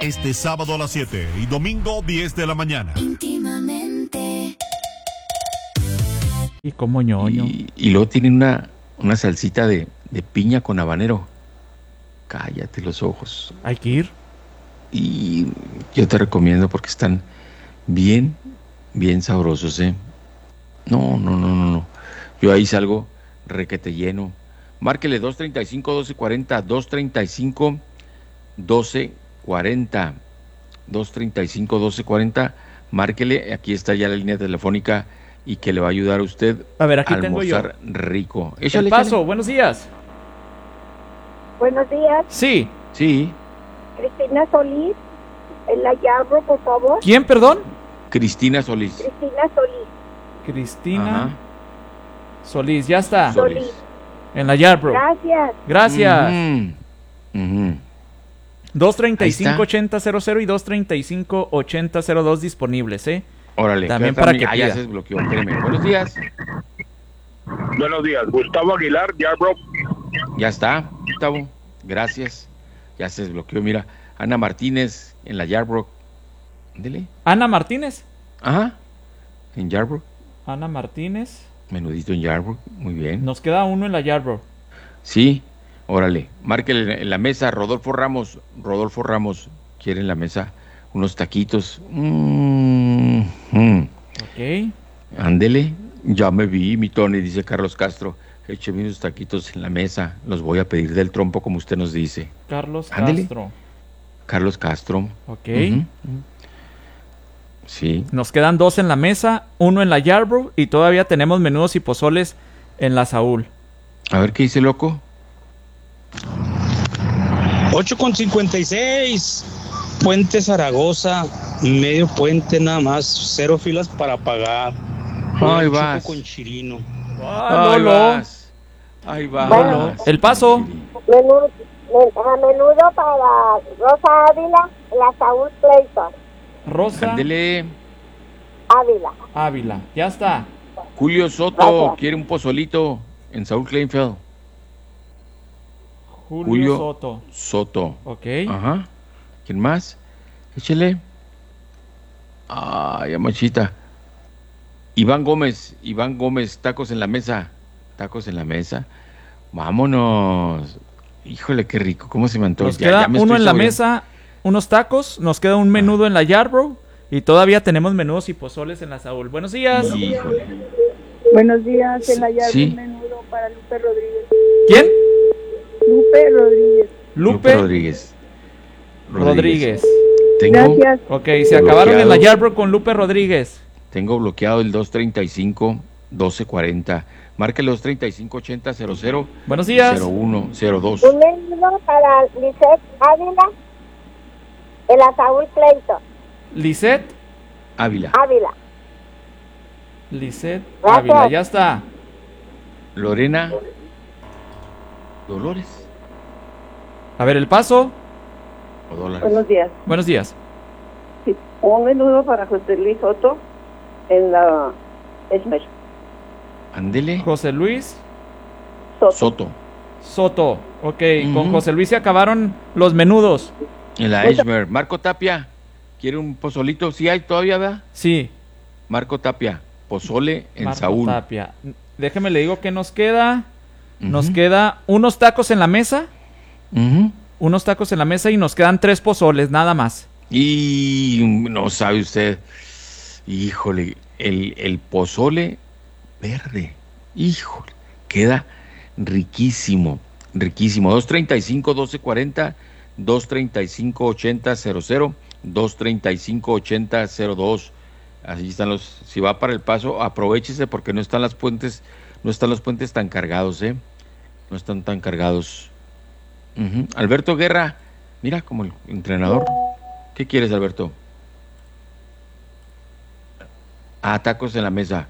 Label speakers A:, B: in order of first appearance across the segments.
A: este sábado a las 7 y domingo 10 de la mañana.
B: Íntimamente.
C: Y como ñoño.
D: Y luego tienen una salsita de piña con habanero. Cállate los ojos.
C: Hay que ir.
D: Y yo te recomiendo porque están bien sabrosos, ¿eh? No. Yo ahí salgo requete lleno. Márquele 235-1240, 235-1240, 235-1240. Márquele, aquí está ya la línea telefónica y que le va a ayudar a usted
C: A ver, aquí tengo yo.
D: almorzar rico.
C: El paso, buenos días.
E: Buenos días,
C: Sí.
D: Sí,
E: Cristina Solís, en la Yarbrough, por favor.
C: ¿Quién, perdón?
D: Cristina Solís.
E: Cristina Solís.
C: Cristina
D: Ajá.
C: Solís, ya está.
D: Solís.
C: En la Yarbrough.
E: Gracias.
C: Gracias.
D: Ujú.
C: 235-8000 y 235-8002 disponibles, ¿eh?
D: Órale,
C: También
D: quédate,
C: para que
D: ya
C: pida.
D: se desbloqueó, espérame. Buenos días.
F: Buenos días, Gustavo Aguilar, Yarbrough.
D: Ya está, Gustavo. Gracias. Ya se desbloqueó, mira. Ana Martínez en la Yarbrough. Dele.
C: Ana Martínez.
D: Ajá. En Yarbrough.
C: Ana Martínez.
D: Menudito en Yarbrough. Muy bien.
C: Nos queda uno en la Yarbrough.
D: Sí. Órale. Márquele en la mesa. Rodolfo Ramos. Rodolfo Ramos. Quiere en la mesa unos taquitos.
C: Ok.
D: Ándele. Ya me vi, mi Tony, dice Carlos Castro. Écheme unos taquitos en la mesa. Los voy a pedir del trompo, como usted nos dice.
C: Carlos
D: Ándele.
C: Castro.
D: Carlos Castro.
C: Ok.
D: Ujú. Sí.
C: Nos quedan dos en la mesa, uno en la Yarbrough y todavía tenemos menudos y pozoles en la Saúl.
D: A ver qué dice loco.
G: 8,56. Puente Zaragoza, medio puente nada más, 0 filas para pagar.
D: Ahí
G: Choco
D: vas.
G: con Chirino.
D: Ahí
C: Lolo.
D: vas. Ahí vas.
E: Bueno.
C: El paso.
E: Menudo para Rosa Ávila, en la Saúl Clayton.
C: Rosa
D: Ándele.
E: Ávila.
C: Ávila. Ya está.
D: Julio Soto
E: Gracias.
D: quiere un pozolito en Saúl Kleinfeld.
C: Julio Soto.
D: Soto.
C: Ok.
D: Ajá. ¿Quién más? Échele. Ay, amachita. Iván Gómez, tacos en la mesa. Tacos en la mesa. Vámonos. Híjole, qué rico. ¿Cómo se me antoja?
C: Nos queda
D: me
C: uno
D: estoy
C: en la
D: saboreando.
C: mesa, unos tacos, nos queda un menudo en la Yarbrough y todavía tenemos menudos y pozoles en la Saúl. Buenos días.
D: Híjole.
E: Buenos días, en la Yarbrough,
D: Sí.
E: menudo para Lupe Rodríguez.
C: ¿Quién?
E: Lupe Rodríguez.
C: Lupe
D: Rodríguez.
C: Rodríguez.
D: Tengo,
E: Gracias.
C: Ok, se acabaron en la
D: Bloqueado.
C: Yarbrough con Lupe Rodríguez.
D: tengo bloqueado el 235-1240. Marque el 235-8000.
C: Buenos días.
D: 0102.
E: Un menudo para Lisette Ávila, en la Saúl Clayton.
C: Lisette.
D: Ávila.
E: Ávila.
C: Lisette
E: Gracias.
C: Ávila, ya está.
D: Lorena Dolores.
C: A ver, el paso.
D: O dólares.
H: Buenos días.
C: Buenos días.
H: Sí, un menudo para José Luis Soto en la Esmer.
D: Ándele.
C: José Luis
D: Soto.
C: Soto. Ok, con
D: Ujú.
C: José Luis se acabaron los menudos.
D: En la Esmer. Marco Tapia. ¿Quiere un pozolito? Sí hay todavía, ¿verdad?
C: Sí.
D: Marco Tapia. Pozole en
C: Marco
D: Saúl.
C: Tapia. Déjeme le digo que nos queda. Nos
D: Ujú.
C: queda unos tacos en la mesa.
D: Ujú.
C: Unos tacos en la mesa y nos quedan 3 pozoles, nada más.
D: Y no sabe usted. Híjole. El pozole verde. Híjole. Queda riquísimo. Riquísimo. 235-1240. 235-8000. 235-8002. Así están los. Si va para el paso, aprovechese porque no están los puentes tan cargados, ¿eh? No están tan cargados. Ujú. Alberto Guerra, mira como el entrenador. ¿Qué quieres, Alberto? Ah, tacos en la mesa.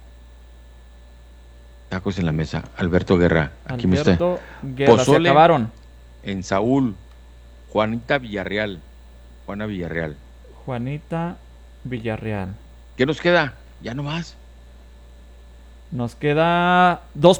D: Tacos en la mesa. Alberto Guerra, aquí me está.
C: Alberto Guerra, se
D: Pozole.
C: acabaron.
D: En Saúl. Juanita Villarreal. Juana Villarreal.
C: Juanita Villarreal.
D: ¿Qué nos queda? Ya no más.
C: Nos queda 2